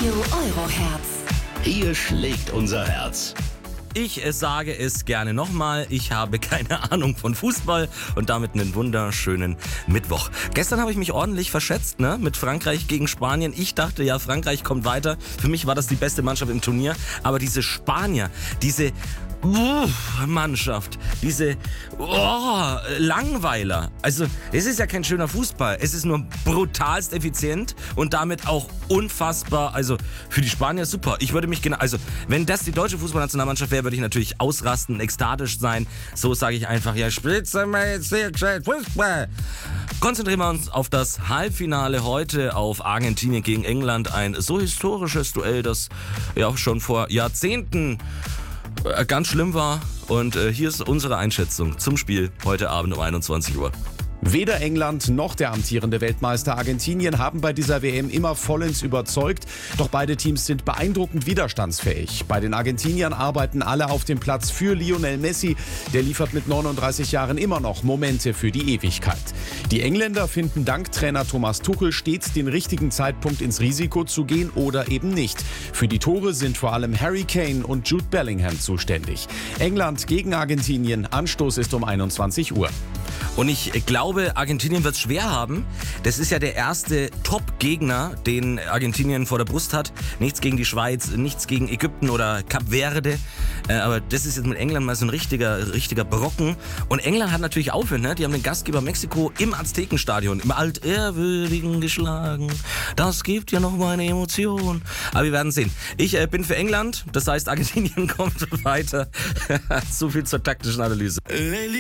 Radio Euroherz. Hier schlägt unser Herz. Ich sage es gerne nochmal, ich habe keine Ahnung von Fußball und damit einen wunderschönen Mittwoch. Gestern habe ich mich ordentlich verschätzt, mit Frankreich gegen Spanien. Ich dachte ja, Frankreich kommt weiter. Für mich war das die beste Mannschaft im Turnier. Aber diese Spanier, diese Mannschaft, diese Langweiler. Also es ist ja kein schöner Fußball. Es ist nur brutalst effizient und damit auch unfassbar. Also für die Spanier super. Ich würde mich also wenn das die deutsche Fußballnationalmannschaft wäre, würde ich natürlich ausrasten, ekstatisch sein. So sage ich einfach, ja, spitze mal jetzt sehr gescheit Fußball. Konzentrieren wir uns auf das Halbfinale heute, auf Argentinien gegen England. Ein so historisches Duell, das ja auch schon vor Jahrzehnten ganz schlimm war. Und hier ist unsere Einschätzung zum Spiel heute Abend um 21 Uhr. Weder England noch der amtierende Weltmeister Argentinien haben bei dieser WM immer vollends überzeugt. Doch beide Teams sind beeindruckend widerstandsfähig. Bei den Argentiniern arbeiten alle auf dem Platz für Lionel Messi. Der liefert mit 39 Jahren immer noch Momente für die Ewigkeit. Die Engländer finden dank Trainer Thomas Tuchel stets den richtigen Zeitpunkt ins Risiko zu gehen oder eben nicht. Für die Tore sind vor allem Harry Kane und Jude Bellingham zuständig. England gegen Argentinien. Anstoß ist um 21 Uhr. Und ich glaube, Argentinien wird es schwer haben. Das ist ja der erste Top-Gegner, den Argentinien vor der Brust hat. Nichts gegen die Schweiz, nichts gegen Ägypten oder Kap Verde. Aber das ist jetzt mit England mal so ein richtiger Brocken. Und England hat natürlich Aufwind, Die haben den Gastgeber Mexiko im Aztekenstadion, im Altehrwürdigen geschlagen. Das gibt ja noch mal eine Emotion. Aber wir werden sehen. Ich bin für England. Das heißt, Argentinien kommt weiter. So viel zur taktischen Analyse.